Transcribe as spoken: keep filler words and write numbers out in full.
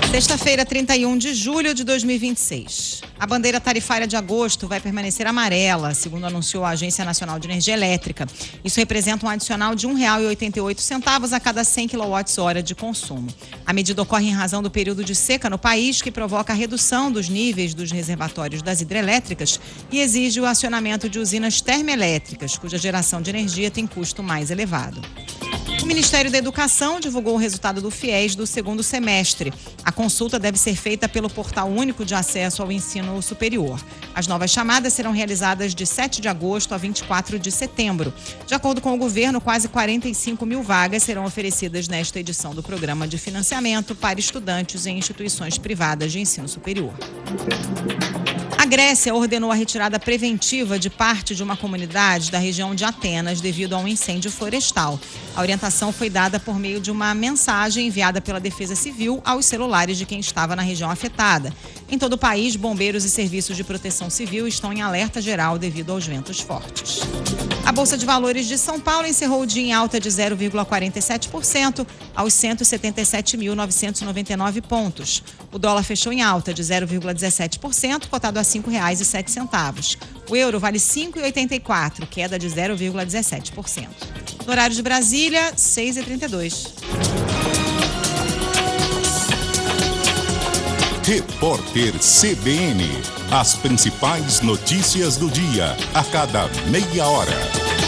Sexta-feira, trinta e um de julho de dois mil e vinte e seis. A bandeira tarifária de agosto vai permanecer amarela, segundo anunciou a Agência Nacional de Energia Elétrica. Isso representa um adicional de um real e oitenta e oito centavos a cada cem quilowatts-hora de consumo. A medida ocorre em razão do período de seca no país, que provoca a redução dos níveis dos reservatórios das hidrelétricas e exige o acionamento de usinas termoelétricas, cuja geração de energia tem custo mais elevado. O Ministério da Educação divulgou o resultado do FIES do segundo semestre. A consulta deve ser feita pelo Portal Único de Acesso ao Ensino Superior. As novas chamadas serão realizadas de sete de agosto a vinte e quatro de setembro. De acordo com o governo, quase quarenta e cinco mil vagas serão oferecidas nesta edição do Programa de Financiamento para estudantes em instituições privadas de ensino superior. A Grécia ordenou a retirada preventiva de parte de uma comunidade da região de Atenas devido a um incêndio florestal. A orientação foi dada por meio de uma mensagem enviada pela Defesa Civil aos celulares de quem estava na região afetada. Em todo o país, bombeiros e serviços de proteção civil estão em alerta geral devido aos ventos fortes. A Bolsa de Valores de São Paulo encerrou o dia em alta de zero vírgula quarenta e sete por cento aos cento e setenta e sete mil novecentos e noventa e nove pontos. O dólar fechou em alta de zero vírgula dezessete por cento, cotado a cinco reais e sete centavos. O euro vale cinco reais e oitenta e quatro centavos, queda de zero vírgula dezessete por cento. No horário de Brasília, seis e trinta e dois. Repórter C B N. As principais notícias do dia, a cada meia hora.